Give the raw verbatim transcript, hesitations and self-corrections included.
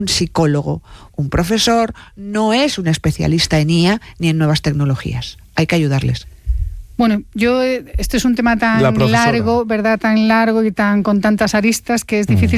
un psicólogo, un profesor, no es un especialista en I A ni en nuevas tecnologías. Hay que ayudarles. Bueno, yo, este es un tema tan largo, ¿verdad? Tan largo y tan con tantas aristas que es difícil